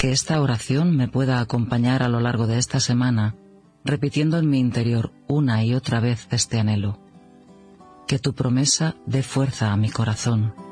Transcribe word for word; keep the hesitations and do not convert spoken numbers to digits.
que esta oración me pueda acompañar a lo largo de esta semana, repitiendo en mi interior una y otra vez este anhelo. Que tu promesa dé fuerza a mi corazón.